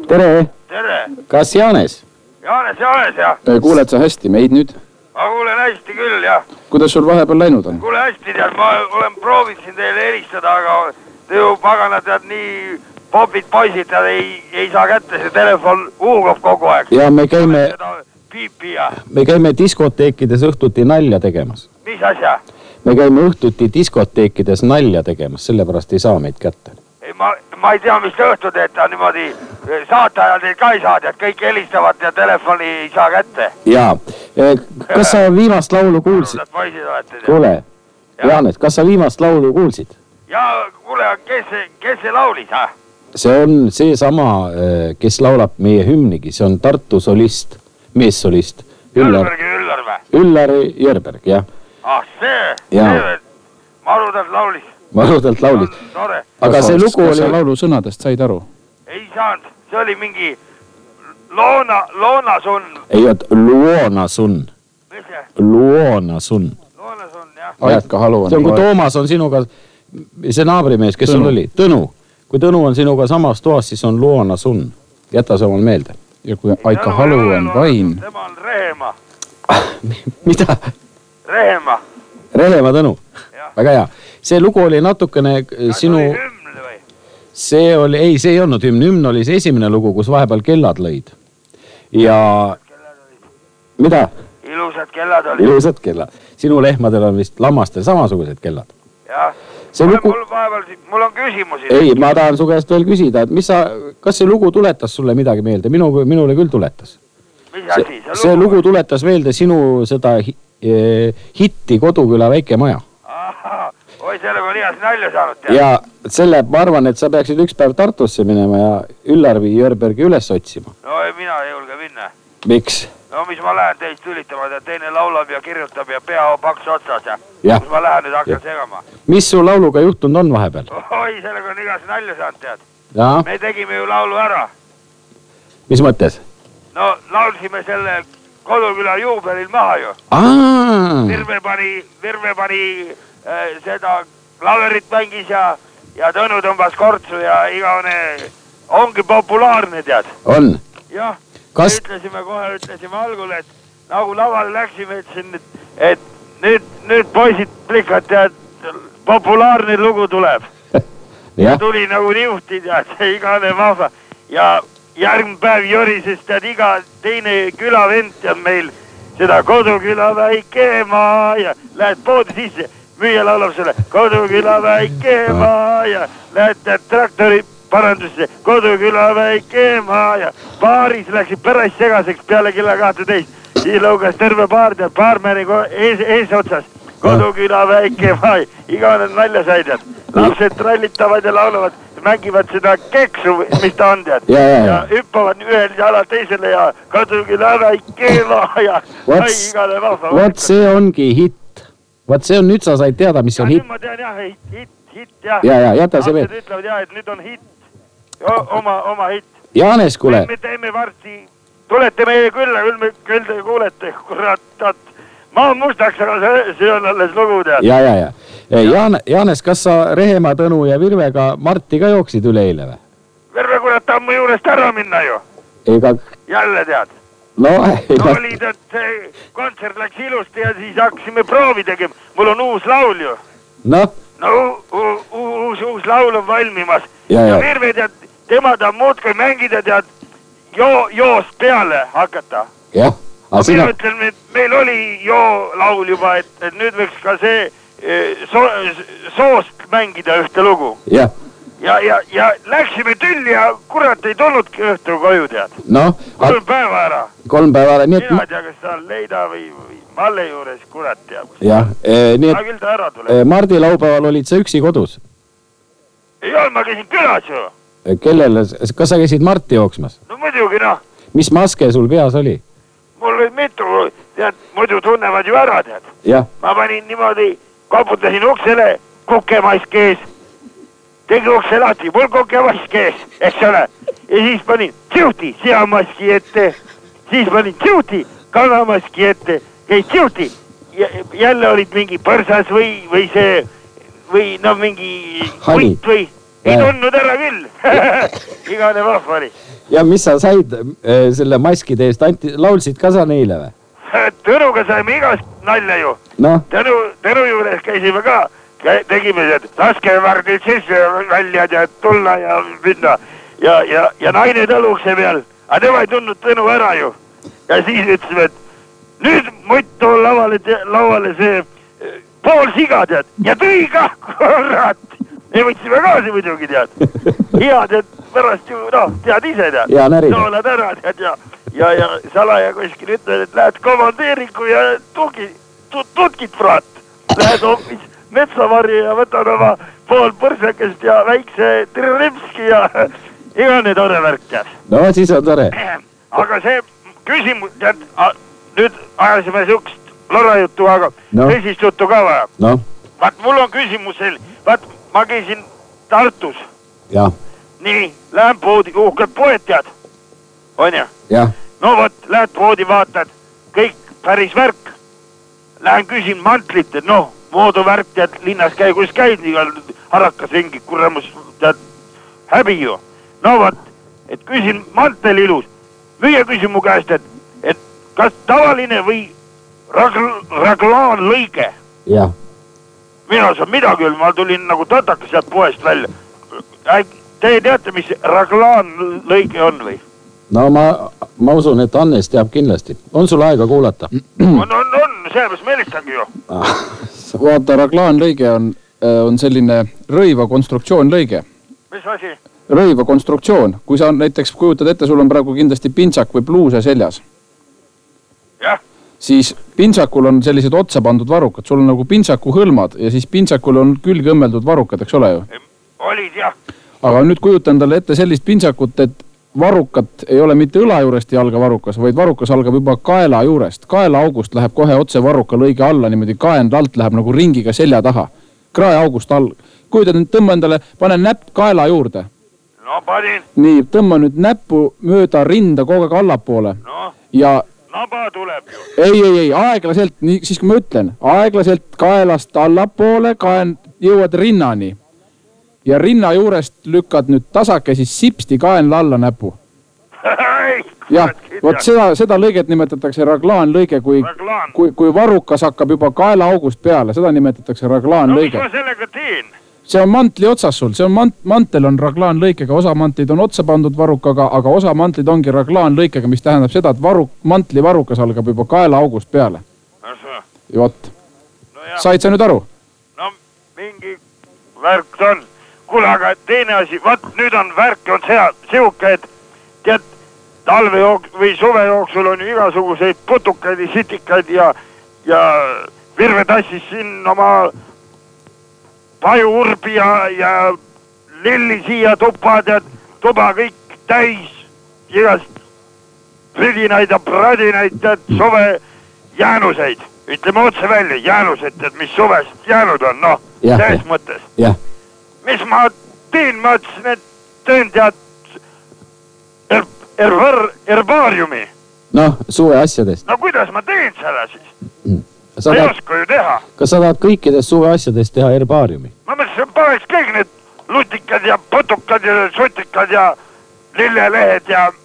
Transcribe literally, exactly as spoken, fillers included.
Tere! Tere! Kas Jaanes? Jaanes, Jaanes, jah. Kuuled sa hästi meid nüüd? Ma kuulen hästi küll, jah. Kuidas sul vahepeal läinud on? Kuule hästi, tead, ma olen proovinud siin teile helistada, aga te ju pagana tead nii popid poisid, tead ei, ei saa kätte, see telefon huugab kogu aeg. Ja me käime, piipi ja... me käime diskoteekides õhtuti nalja tegemas. Mis asja? Me käime õhtuti diskoteekides nalja tegemas, sellepärast ei saa meid kätte. Ei, ma, ma ei tea, mis te õhtu teete, niimoodi saate ajal teid ka ei saa, tead, kõik helistavad ja telefoni ei saa kätte. Jaa, kas sa viimast laulu kuulsid? Kuule, Jaanes, kas sa viimast laulu kuulsid? Jaa, kuule, kes, kes see laulis, ha? See on see sama, kes laulab meie hümnigi, see on Tartu solist, meessolist. Jörbergi Üllar või? Üllari Jörberg, jah. Ah, see, see, Marudalt laulis. Marudalt laulis. Tore. Aga see lugu oli... Kas sa laulu sõnadest said aru? Ei saanud, see oli mingi Loona, Loona sun. Ei, oot, Luona sun. Mis see? Luona sun. Loona sun, jah. Ajatka Halu on. See on, kui Toomas on sinuga, see naabrimees, kes sul oli, Tõnu. Kui Tõnu on sinuga samas toas, siis on Luona sun. Jäta see omal meelde. Ja kui Aika Halu on Vain. Tema on Rehemaa. Mida? Rehemaa. Rehemaa Tõnu. Väga hea. See lugu oli natukene sinu... See oli hümn või? See oli, ei, see ei olnud hümn. Hümn oli see esimene lugu, kus vahepeal kellad lõid. Ja... Mida? Ilusad kellad olid. Ilusad kellad. Sinu lehmadel on vist lammastel samasugused kellad. Jah. See mul, lugu... mul, vahepeal, mul on küsimusi. Ei, ma tahan su käest veel küsida, et mis sa... Kas see lugu tuletas sulle midagi meelde? Minu, minule küll tuletas. Mis asi? See, see, see lugu tuletas meelde sinu seda hitti Koduküla väike maja. Oi, sellega on igas nalja saanud. Tead. Ja selle, ma arvan, et sa peaksid üks päev Tartusse minema ja Üllarvi Jörbergi üles otsima. No ei, mina ei julge minna. Miks? No mis ma lähen teist tülitama, et teine laulab ja kirjutab ja pea paks otsas ja, ja. Kus ma lähen nüüd hakkan segama. Mis su lauluga juhtunud on vahepeal? Oi, sellega on igas nalja saanud, tead. Ja. Me tegime ju laulu ära. Mis mõttes? No laulsime selle Koduküla juubelil maha ju. Aa. Virve pani, Virve pani äh, seda klaverit mängis ja, ja Tõnu tõmbas kortsu ja igavene ongi populaarne, tead. On. Jah. Kas... Ütlesime kohe, ütlesime algul, et nagu lavale läksime, ütlesin, et, et nüüd, nüüd poisid plikad, tead, populaarne lugu tuleb. Ja tuli nagu niuhtid ja see igane vahva. Ja järgmine päev jorises, tead, iga teine külavent ja meil seda Koduküla väike maa ja lähed poodi sisse, müüja laulab selle Koduküla väike maa ja lähed tead traktori parandusse, Koduküla väike maa ja baaris läksid pärast segaseks peale kella kahteteist. Siis lõugas terve baar, tead, baarmeni ees, ees otsas. Koduküla väike maa, igane nalja said, tead. Lapsed trallitavad ja laulavad, mängivad seda keksu, mis ta on, tead. Ja, ja, ja. ja hüppavad ühel jala teisele ja Koduküla väike maa ja ai, igale vahva. Vot see ongi hitt. Vot see on, nüüd sa said teada, mis on hitt. Ma tean jah, hitt, hitt, jah. Ja, ja, jäta see veel. Lapsed ütlevad jah, et nüüd on hitt. Oma, oma hitt. Jaanes, kuule. Me teeme varsti, tulete meie külla, küll, me, küll te kuulete, kurat, ma on mustaks, aga see, see on alles lugu, tead. Ja, ja, ja. Jaan, Jaanes, kas sa Rehemaa, Tõnu ja Virvega Marti ka jooksid üle eile või? Virve, kurat, ta on mu juurest ära minna ju. Ega... Jälle, tead. No, no olid, et see kontsert läks ilusti ja siis hakkasime proovi tegema. Mul on uus laul ju. No? No uus, uus laul on valmimas. Ja, ja. ja Virve, tead, tema ta muudkui mängida, tead, jo, joost peale hakata. Jah. Ma sina... ütlen, et meil oli joo laul juba, et, et nüüd võiks ka see so, soost mängida ühte lugu. Jah. Ja, ja, ja läksime tülli ja kurat ei tulnudki õhtu koju, tead. No. Kolm päeva ära. Kolm päeva ära. Mina et... tea, kas sa Leida või, või Malle juures, kurat teab. Jah. Eh, nii et... Ma küll ta ära tuleb. Eh, Mardi laupäeval olid sa üksi kodus? Ei olnud, ma käisin külas ju. Eh, kellele? Kas sa käisid Marti jooksmas? No muidugi, noh. Mis maske sul peas oli? Mul oli mitu, tead, muidu tunnevad ju ära, tead. Jah. Ma panin niimoodi, koputasin uksele, kukemask ees. Tegi ukse lahti, mul kukemask ees, eks ole. Ja siis panin tšiuti seamaski ette. Siis panin tšiuti kanamaski ette. Käis tšiuti. Jälle olid mingi põrsas või, või see, või no mingi Hani. Kuit või, ei tundnud ära küll. Igane vahva oli. Ja mis sa said selle maskide eest, anti, laulsid ka sa neile või? Tõnuga saime igast nalja ju. No. Tõnu, tõnu juures käisime ka. Tegime, et laske vardid sisse välja ja tulla ja minna. Ja, ja, ja naine tõlukse peal. Aga tema ei tundnud tõnu ära ju. Ja siis ütlesime, et nüüd mutt on lavale, lauale see pool siga tead. Ja tõi ka korrat. Me võtsime kaasi muidugi tead. Hea tead, pärast ju, noh, tead ise tead. Ja närida. Soolad ära tead ja, ja, ja salaja kuskil ütled, et lähed komandeeriku ja tugi, tutkid fraat. Lähed hoopis metsavarju ja võtad oma pool põrsakest ja väikse triripski ja igane tore värk tead. No siis on tore. Aga see küsimus, tead, nüüd ajasime sihukest lorajuttu, aga no. Tõsist juttu ka vaja. No. Vaat mul on küsimus sel, vaat ma käisin Tartus. Ja. Nii, lähen poodi, uhked poed tead. On ja? Ja. No vot, lähed poodi, vaatad, kõik päris värk. Lähen küsin mantlit, et noh, moodu värk tead, linnas käi, kus käid, igal harakas ringi, kurremus, tead, häbi ju. No vot, et küsin mantel ilus. Müüa küsin mu käest, et, et kas tavaline või ragl, raglaan lõige? Ja. Mina saan midagi küll, ma tulin nagu tatakas sealt poest välja. Te teate, mis raglaan lõige on või? No ma, ma usun, et Hannes teab kindlasti. On sul aega kuulata? On, on, on, sellepärast meelistangi ju. Vaata, raglaan lõige on, on selline rõiva konstruktsioon lõige. Mis asi? Rõiva konstruktsioon. Kui sa näiteks kujutad ette, sul on praegu kindlasti pintsak või pluuse seljas. Jah. Siis pintsakul on sellised otsa pandud varukad. Sul on nagu pintsaku hõlmad ja siis pintsakul on külge õmmeldud varukad, eks ole ju? Olid, jah. Aga nüüd kujutan talle ette sellist pintsakut, et varukat ei ole mitte õla juurest jalga varukas, vaid varukas algab juba kaela juurest. Kaela august läheb kohe otse varuka lõige alla, niimoodi kaend alt läheb nagu ringiga selja taha. Krae august all. Kujutan nüüd, tõmba endale, pane näpp kaela juurde. No panin. Nii, tõmba nüüd näppu mööda rinda kogu aeg allapoole. No. Ja naba tuleb ju. Ei, ei, ei, aeglaselt, nii, siis kui ma ütlen, aeglaselt kaelast allapoole, kaen, jõuad rinnani. Ja rinna juurest lükkad nüüd tasake siis sipsti kaenla alla näpu. Jah, vot seda, seda lõiget nimetatakse raglaan lõige, kui, kui, kui varukas hakkab juba kaela august peale, seda nimetatakse raglaan no, lõige. No mis ma sellega teen? See on mantli otsas sul, see on mant, mantel on raglaan lõikega, osa mantlid on otsa pandud varukaga, aga osa mantlid ongi raglaan lõikega, mis tähendab seda, et varu, mantli varukas algab juba kaela august peale. Ja vot. No, said sa nüüd aru? No mingi värk on. Kuule, aga teine asi, vaat nüüd on värk on see, siuke, et tead, talve jook- või suve jooksul on ju igasuguseid putukaid ja sitikaid ja, ja virvetassis siin oma pajuurbi ja, ja lilli siia tuppa, tead, tuba kõik täis igast pridinaid ja pradinaid, tead, suve jäänuseid. Ütleme otse välja, jäänused, tead, mis suvest jäänud on, noh, selles mõttes. Jah. Mis ma teen, ma ütlesin, et teen tead er, er, erbaariumi. Noh, suve asjadest. No kuidas ma teen selle siis? Mm. Sa ma ei oska ju teha. Kas sa tahad kõikidest suve asjadest teha erbaariumi? Ma mõtlesin, et paneks kõik need lutikad ja putukad ja sutikad ja lillelehed ja